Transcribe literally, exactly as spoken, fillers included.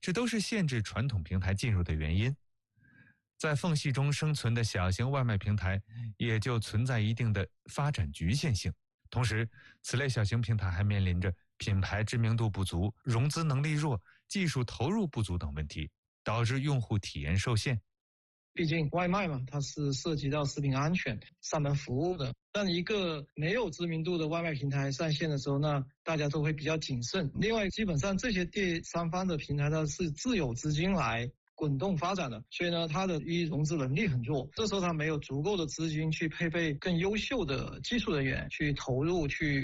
这都是限制传统平台进入的原因。在缝隙中生存的小型外卖平台也就存在一定的发展局限性。同时，此类小型平台还面临着品牌知名度不足、融资能力弱、技术投入不足等问题，导致用户体验受限。 毕竟外卖嘛，它是涉及到食品安全、上门服务的。当一个没有知名度的外卖平台上线的时候，那大家都会比较谨慎。另外，基本上这些第三方的平台它是自有资金来滚动发展的，所以呢，它的一融资能力很弱，这时候它没有足够的资金去配备更优秀的技术人员去投入去